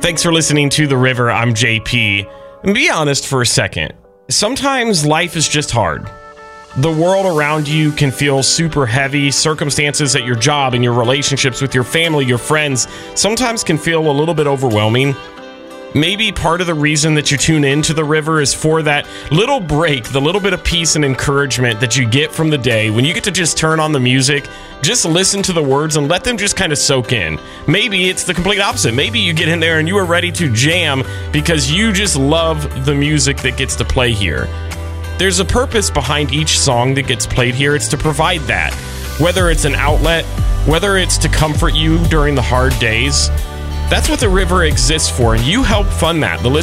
Thanks for listening to The River. I'm JP. And be honest for a second. Sometimes life is just hard. The world around you can feel super heavy. Circumstances at your job and your relationships with your family, your friends, sometimes can feel a little bit overwhelming. Maybe part of the reason that you tune into The River is for that little break, the little bit of peace and encouragement that you get from the day when you get to just turn on the music, just listen to the words and let them just kind of soak in. Maybe it's the complete opposite. Maybe you get in there and you are ready to jam because you just love the music that gets to play here. There's a purpose behind each song that gets played here. It's to provide that. Whether it's an outlet, whether it's to comfort you during the hard days, that's what The River exists for, and you help fund that. The